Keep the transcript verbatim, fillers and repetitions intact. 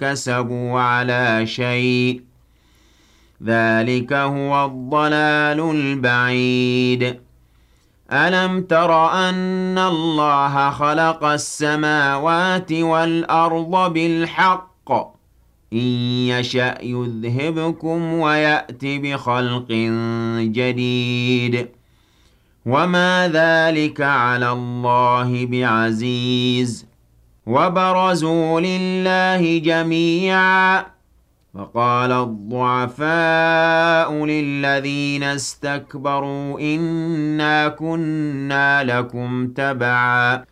كسبوا على شيء ذلك هو الضلال البعيد ألم تر أن الله خلق السماوات والأرض بالحق إن يشأ يذهبكم ويأت بخلق جديد وما ذلك على الله بعزيز وبرزوا لله جميعا فقال الضعفاء للذين استكبروا إنا كنا لكم تبعا